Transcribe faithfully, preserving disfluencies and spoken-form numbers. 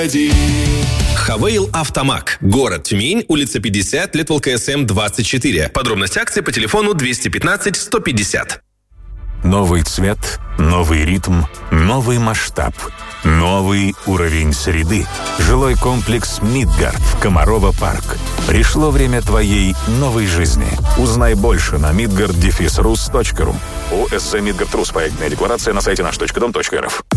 Хавейл Автомаг. Город Тюмень, улица пятьдесят, лет ЛКСМ двадцать четыре. Подробности акции по телефону двести пятнадцать сто пятьдесят. Новый цвет, новый ритм, новый масштаб, новый уровень среды. Жилой комплекс «Мидгард» Комарова парк. Пришло время твоей новой жизни. Узнай больше на мидгард дефис рус точка ру. ОСЗ «Мидгард Рус». Проектная декларация на сайте наш точка дом точка эр эф.